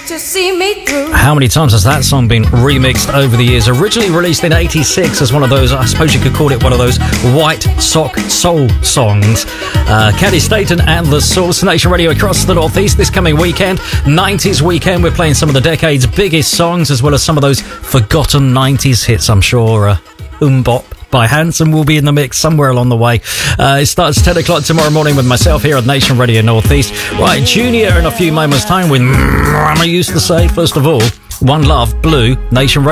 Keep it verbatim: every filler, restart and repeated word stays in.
to see me through. How many times has that song been remixed over the years? Originally released in eighty-six as one of those, I suppose you could call it one of those white sock soul songs. Uh, Candy Staten and The Source, Nation Radio across the Northeast this coming weekend. nineties weekend, we're playing some of the decade's biggest songs as well as some of those forgotten nineties hits. I'm sure uh, Umbop by Hanson will be in the mix somewhere along the way. Uh, it starts ten o'clock tomorrow morning with myself here at Nation Radio Northeast. Right, Junior in a few moments' time with, mm, I used to say, first of all, One Love, Blue, Nation Radio.